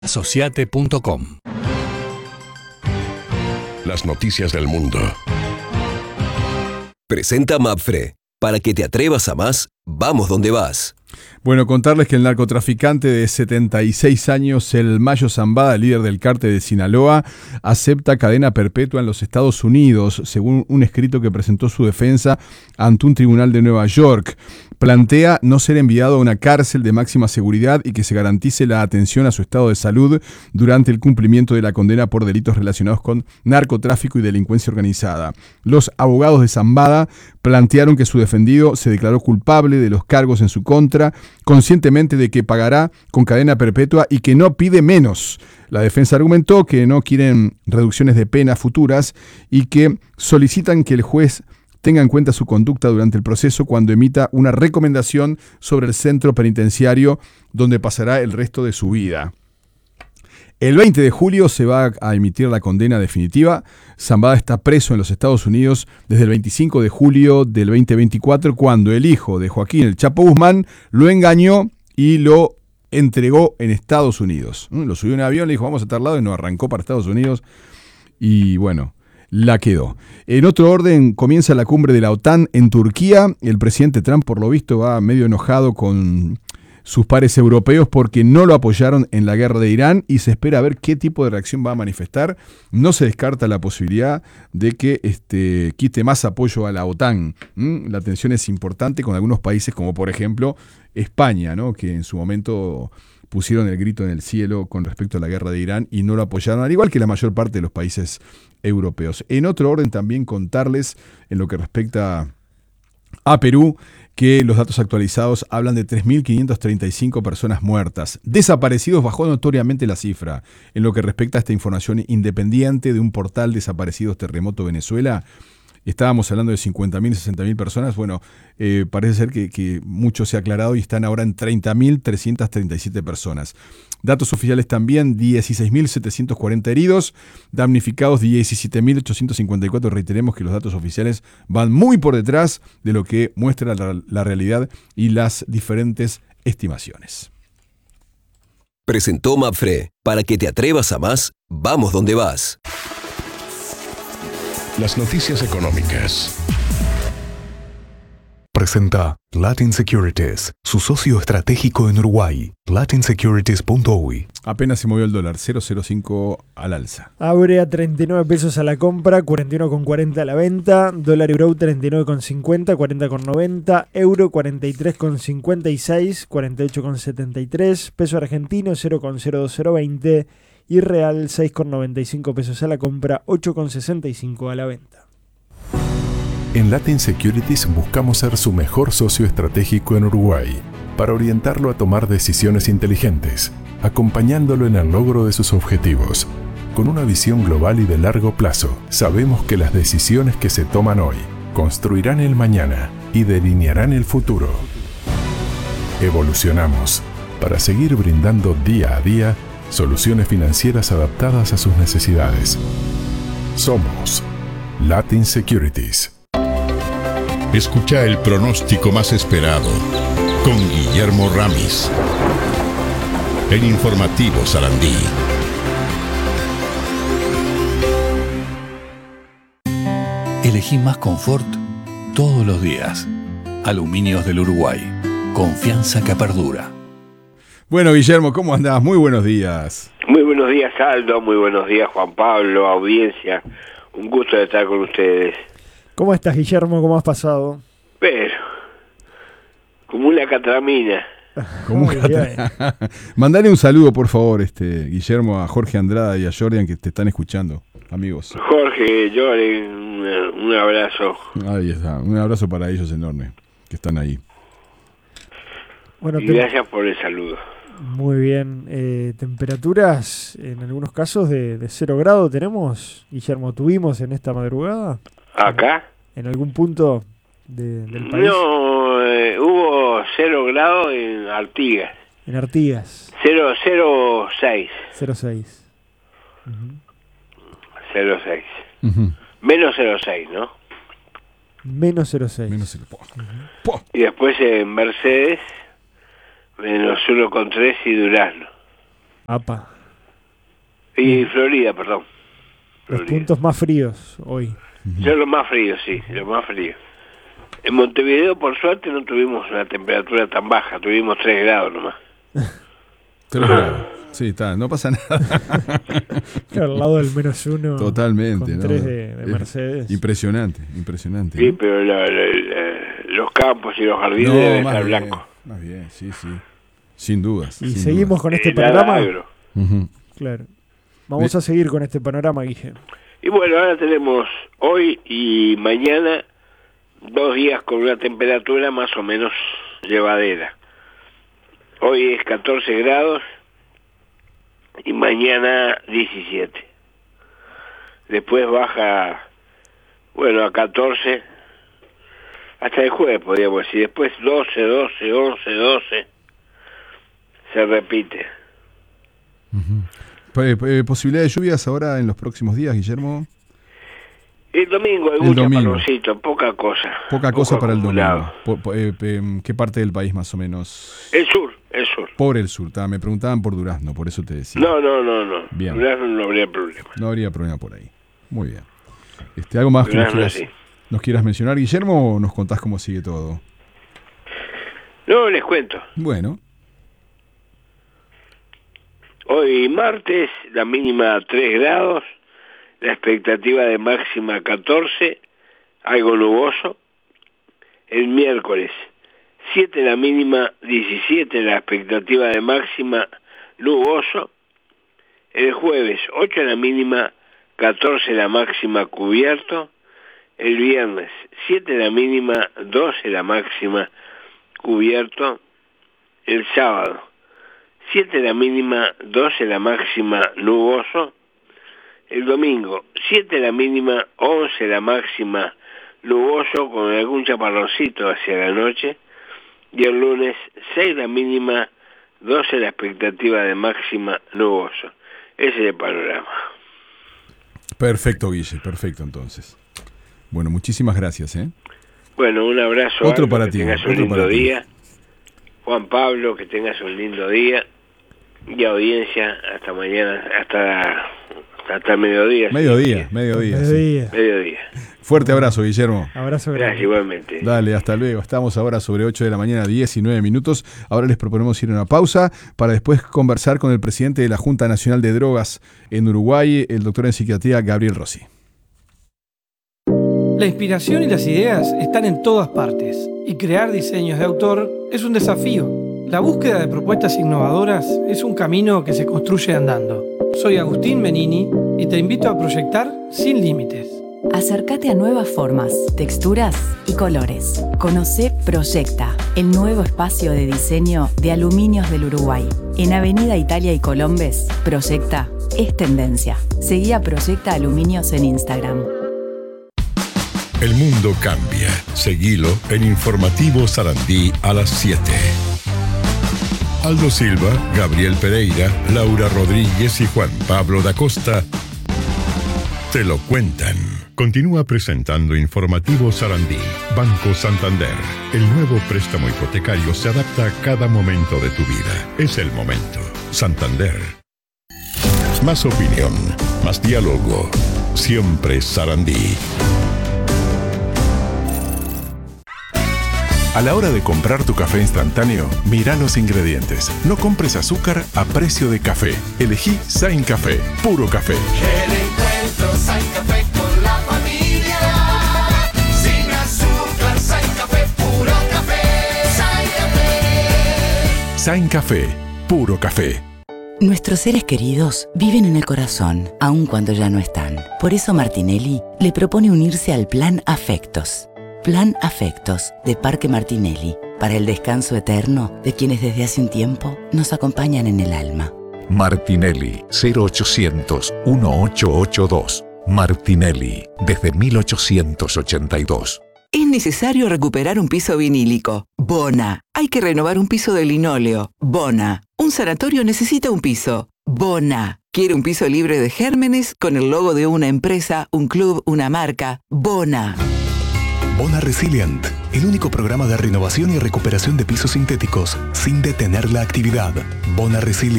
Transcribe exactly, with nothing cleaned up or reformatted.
Asociate punto com. Las noticias del mundo. Presenta Mapfre. Para que te atrevas a más, vamos donde vas. Bueno, contarles que el narcotraficante de setenta y seis años, el Mayo Zambada, líder del cártel de Sinaloa, acepta cadena perpetua en los Estados Unidos, según un escrito que presentó su defensa ante un tribunal de Nueva York. Plantea no ser enviado a una cárcel de máxima seguridad y que se garantice la atención a su estado de salud durante el cumplimiento de la condena por delitos relacionados con narcotráfico y delincuencia organizada. Los abogados de Zambada plantearon que su defendido se declaró culpable de los cargos en su contra, conscientemente de que pagará con cadena perpetua y que no pide menos. La defensa argumentó que no quieren reducciones de penas futuras y que solicitan que el juez tenga en cuenta su conducta durante el proceso cuando emita una recomendación sobre el centro penitenciario donde pasará el resto de su vida. El veinte de julio se va a emitir la condena definitiva. Zambada está preso en los Estados Unidos desde el veinticinco de julio del veinte veinticuatro, cuando el hijo de Joaquín El Chapo Guzmán lo engañó y lo entregó en Estados Unidos. Lo subió en un avión, le dijo vamos a tal lado y no arrancó para Estados Unidos y bueno, la quedó. En otro orden, comienza la cumbre de la OTAN en Turquía. El presidente Trump, por lo visto, va medio enojado con sus pares europeos porque no lo apoyaron en la guerra de Irán y se espera a ver qué tipo de reacción va a manifestar. No se descarta la posibilidad de que este, quite más apoyo a la OTAN. ¿Mm? La tensión es importante con algunos países como por ejemplo España, ¿no? Que en su momento pusieron el grito en el cielo con respecto a la guerra de Irán y no lo apoyaron, al igual que la mayor parte de los países europeos. En otro orden también contarles en lo que respecta a Perú, que los datos actualizados hablan de tres mil quinientas treinta y cinco personas muertas. Desaparecidos bajó notoriamente la cifra. En lo que respecta a esta información independiente de un portal Desaparecidos Terremoto Venezuela, estábamos hablando de cincuenta mil, sesenta mil personas. Bueno, eh, parece ser que, que mucho se ha aclarado y están ahora en treinta mil trescientas treinta y siete personas. Datos oficiales también, dieciséis mil setecientos cuarenta heridos, damnificados diecisiete mil ochocientos cincuenta y cuatro. Reiteremos que los datos oficiales van muy por detrás de lo que muestra la, la realidad y las diferentes estimaciones. Presentó Mapfre. Para que te atrevas a más, vamos donde vas. Las noticias económicas. Presenta Latin Securities, su socio estratégico en Uruguay. latin securities punto u y. Apenas se movió el dólar, cero coma cero cinco al alza. Abre a treinta y nueve pesos a la compra, cuarenta y uno con cuarenta a la venta. Dólar euro treinta y nueve con cincuenta, cuarenta con noventa. Euro cuarenta y tres con cincuenta y seis, cuarenta y ocho con setenta y tres. Peso argentino cero coma cero dos cero veinte. Y real seis con noventa y cinco pesos a la compra, ocho con sesenta y cinco a la venta. En Latin Securities buscamos ser su mejor socio estratégico en Uruguay para orientarlo a tomar decisiones inteligentes, acompañándolo en el logro de sus objetivos. Con una visión global y de largo plazo, sabemos que las decisiones que se toman hoy construirán el mañana y delinearán el futuro. Evolucionamos para seguir brindando día a día soluciones financieras adaptadas a sus necesidades. Somos Latin Securities. Escucha el pronóstico más esperado con Guillermo Ramis. El informativo Sarandí. Elegí más confort todos los días. Aluminios del Uruguay. Confianza que perdura. Bueno, Guillermo, ¿cómo andás? Muy buenos días. Muy buenos días, Aldo. Muy buenos días, Juan Pablo, audiencia. Un gusto de estar con ustedes. ¿Cómo estás, Guillermo? ¿Cómo has pasado? Pero, como una catramina. ¿Cómo Mandale un saludo, por favor, este Guillermo, a Jorge Andrada y a Jordan que te están escuchando, amigos. Jorge, Jordan, un, un abrazo. Ahí está, un abrazo para ellos enorme, que están ahí. Bueno, y te... gracias por el saludo. Muy bien. Eh, temperaturas, en algunos casos, de, de cero grado tenemos, Guillermo, ¿tuvimos en esta madrugada? ¿Acá? ¿En algún punto de, del país? No, eh, hubo cero grado en Artigas. En Artigas. Cero, cero, seis. Cero seis. Uh-huh. Cero seis. Uh-huh. Menos cero seis, ¿no? Menos cero seis. Menos cero. Uh-huh. Y después en Mercedes, menos uno con tres y Durazno. Apa. Y Florida, perdón. Los Florida. puntos más fríos hoy. Son los más fríos, sí, los más fríos. En Montevideo, por suerte, no tuvimos una temperatura tan baja, tuvimos tres grados nomás. tres grados. Sí, está, no pasa nada. Claro, al lado del menos uno. Totalmente, con ¿no? tres de, de Mercedes. Impresionante, impresionante. Sí, ¿no? pero la, la, la, los campos y los jardines No, deben más estar bien, blancos. más bien, sí, sí. Sin dudas. Y sin seguimos dudas. con este Eh, nada panorama. agro. Ujú. Claro. Vamos a seguir con este panorama, Guille. Y bueno, ahora tenemos hoy y mañana dos días con una temperatura más o menos llevadera. Hoy es catorce grados y mañana diecisiete. Después baja, bueno, a catorce hasta el jueves, podríamos decir. Después doce, doce, once, doce. Se repite. Uh-huh. ¿Posibilidad de lluvias ahora en los próximos días, Guillermo? El domingo hay El mucho domingo. parroncito, poca cosa. Poca cosa poco para el acumulado. domingo. Po- po- eh, eh, ¿Qué parte del país más o menos? El sur, el sur. Por el sur. ta, Me preguntaban por Durazno, por eso te decía. No, no, no, no. Bien. Durazno no habría problema. No habría problema por ahí. Muy bien. Este, ¿Algo más que nos Durazno quieras, sí. nos quieras mencionar, Guillermo, o nos contás cómo sigue todo? No, les cuento. Bueno. Hoy martes, la mínima tres grados, la expectativa de máxima catorce, algo nuboso. El miércoles, siete la mínima, diecisiete la expectativa de máxima, nuboso. El jueves, ocho la mínima, catorce la máxima, cubierto. El viernes, siete la mínima, doce la máxima, cubierto. El sábado, siete la mínima, doce la máxima, nuboso. El domingo, siete la mínima, once la máxima, nuboso con algún chaparroncito hacia la noche. Y el lunes, seis la mínima, doce la expectativa de máxima, nuboso. Ese es el panorama. Perfecto, Guille, perfecto entonces. Bueno, muchísimas gracias, ¿eh? Bueno, un abrazo. Otro Aldo, para que ti, tengas un otro lindo para ti. día. Juan Pablo, que tengas un lindo día. Y audiencia, hasta mañana, hasta, hasta el mediodía. Mediodía, sí. mediodía. sí. Mediodía. Mediodía. Fuerte abrazo, Guillermo. Abrazo Gracias, grande. igualmente. Dale, hasta luego. Estamos ahora sobre ocho de la mañana, diecinueve minutos. Ahora les proponemos ir a una pausa para después conversar con el presidente de la Junta Nacional de Drogas en Uruguay, el doctor en psiquiatría Gabriel Rossi. La inspiración y las ideas están en todas partes, y crear diseños de autor es un desafío. La búsqueda de propuestas innovadoras es un camino que se construye andando. Soy Agustín Menini y te invito a proyectar sin límites. Acércate a nuevas formas, texturas y colores. Conocé Proyecta, el nuevo espacio de diseño de Aluminios del Uruguay. En Avenida Italia y Colombes, Proyecta es tendencia. Seguí a Proyecta Aluminios en Instagram. El mundo cambia. Seguilo en Informativo Sarandí a las siete. Aldo Silva, Gabriel Pereira, Laura Rodríguez y Juan Pablo da Costa te lo cuentan. Continúa presentando Informativo Sarandí. Banco Santander. El nuevo préstamo hipotecario se adapta a cada momento de tu vida. Es el momento. Santander. Más opinión, más diálogo. Siempre Sarandí. A la hora de comprar tu café instantáneo, mira los ingredientes. No compres azúcar a precio de café. Elegí Sain Café, puro café. El encuentro Sain Café con la familia. Sin azúcar, Sain Café, puro café. Sain Café. Sain Café, puro café. Nuestros seres queridos viven en el corazón, aun cuando ya no están. Por eso Martinelli le propone unirse al Plan Afectos. Plan Afectos de Parque Martinelli, para el descanso eterno de quienes desde hace un tiempo nos acompañan en el alma. Martinelli, cero ochocientos, dieciocho ochenta y dos. Martinelli, desde mil ochocientos ochenta y dos. Es necesario recuperar un piso vinílico. Bona. Hay que renovar un piso de linóleo. Bona. Un sanatorio necesita un piso. Bona. Quiere un piso libre de gérmenes con el logo de una empresa, un club, una marca. Bona. Bona Resilient, el único programa de renovación y recuperación de pisos sintéticos sin detener la actividad. Bona Resilient.